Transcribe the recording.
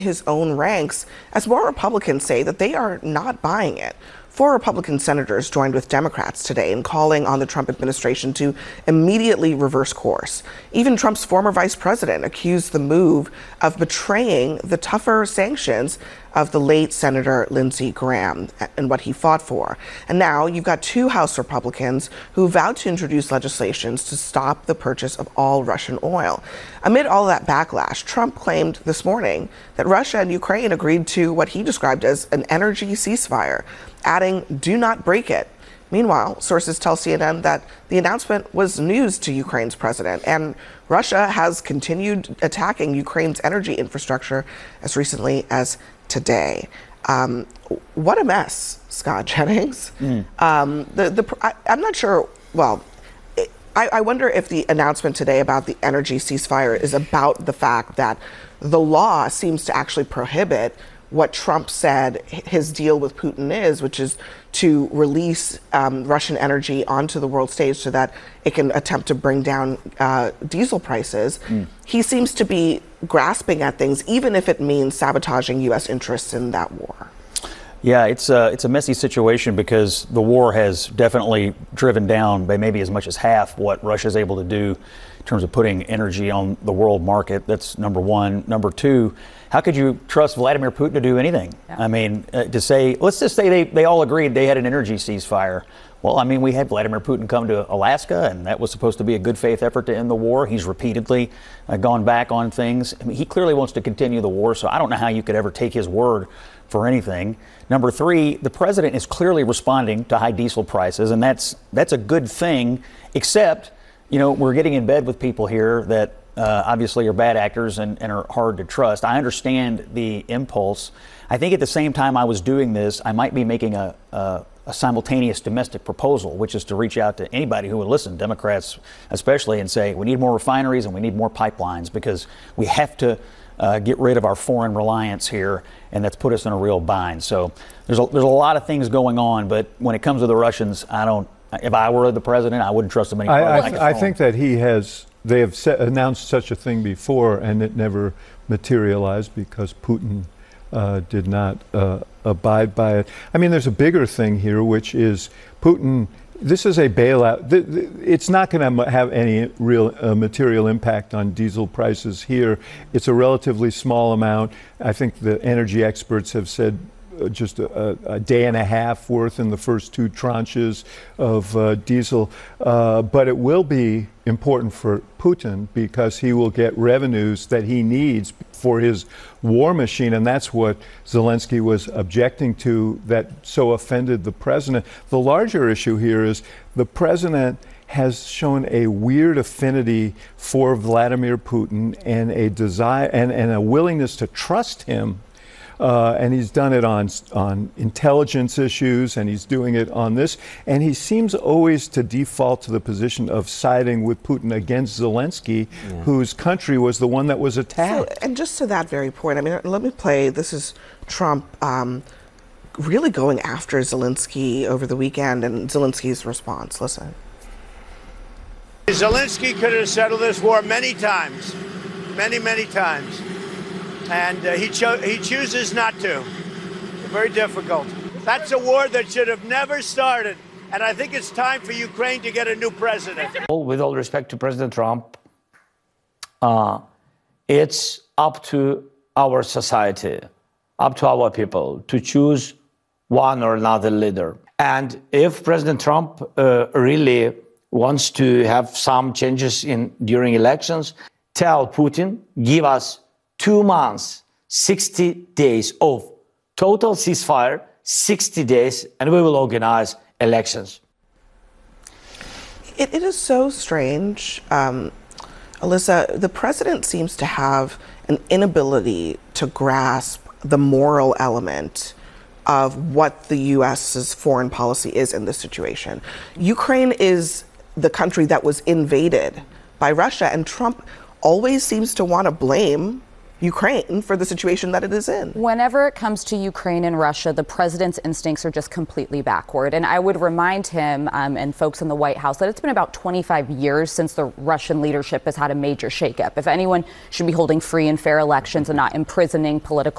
his own ranks as more Republicans say that they are not buying it. 4 Republican senators joined with Democrats today in calling on the Trump administration to immediately reverse course. Even Trump's former vice president accused the move of betraying the tougher sanctions of the late Senator Lindsey Graham and what he fought for. And now you've got 2 House Republicans who vowed to introduce legislations to stop the purchase of all Russian oil. Amid all that backlash, Trump claimed this morning that Russia and Ukraine agreed to what he described as an energy ceasefire, adding, "Do not break it." Meanwhile, sources tell CNN that the announcement was news to Ukraine's president, and Russia has continued attacking Ukraine's energy infrastructure as recently as today. What a mess, Scott Jennings. I'm not sure. Well, I wonder if the announcement today about the energy ceasefire is about the fact that the law seems to actually prohibit what Trump said his deal with Putin is, which is to release Russian energy onto the world stage so that it can attempt to bring down diesel prices. He seems to be grasping at things, even if it means sabotaging U.S. interests in that war. Yeah, it's a messy situation because the war has definitely driven down by maybe as much as half what Russia's able to do in terms of putting energy on the world market. That's number one. Number two, how could you trust Vladimir Putin to do anything? Yeah. I mean, to say, let's just say they all agreed they had an energy ceasefire. Well, I mean, we had Vladimir Putin come to Alaska, and that was supposed to be a good faith effort to end the war. He's repeatedly gone back on things. I mean, he clearly wants to continue the war, so I don't know how you could ever take his word for anything. Number three, the president is clearly responding to high diesel prices, and that's a good thing, except, you know, we're getting in bed with people here that obviously are bad actors and are hard to trust. I understand the impulse. I think at the same time I was doing this, I might be making a simultaneous domestic proposal, which is to reach out to anybody who would listen, Democrats especially, and say we need more refineries and we need more pipelines because we have to get rid of our foreign reliance here, and that's put us in a real bind. So there's a lot of things going on, but when it comes to the Russians, if I were the president, I wouldn't trust them any further. I think that they have announced such a thing before, and it never materialized because Putin did not abide by it. I mean, there's a bigger thing here, which is Putin. This is a bailout. It's not going to have any real material impact on diesel prices here. It's a relatively small amount. I think the energy experts have said just a day and a half worth in the first 2 tranches of diesel. But it will be important for Putin because he will get revenues that he needs for his war machine. And that's what Zelensky was objecting to that so offended the president. The larger issue here is the president has shown a weird affinity for Vladimir Putin and a desire and a willingness to trust him. And he's done it on intelligence issues, and he's doing it on this. And he seems always to default to the position of siding with Putin against Zelensky, whose country was the one that was attacked. So, and just to that very point, I mean, let me play. This is Trump really going after Zelensky over the weekend and Zelensky's response. Listen. Zelensky could have settled this war many times, many times. And he chooses not to. Very difficult. That's a war that should have never started. And I think it's time for Ukraine to get a new president. With all respect to President Trump, it's up to our society, up to our people to choose one or another leader. And if President Trump really wants to have some changes during elections, tell Putin, give us 2 months, 60 days of total ceasefire, 60 days, and we will organize elections. It is so strange, Alyssa. The president seems to have an inability to grasp the moral element of what the U.S.'s foreign policy is in this situation. Ukraine is the country that was invaded by Russia, and Trump always seems to want to blame Ukraine for the situation that it is in. Whenever it comes to Ukraine and Russia, the president's instincts are just completely backward. And I would remind him and folks in the White House that it's been about 25 years since the Russian leadership has had a major shakeup. If anyone should be holding free and fair elections and not imprisoning political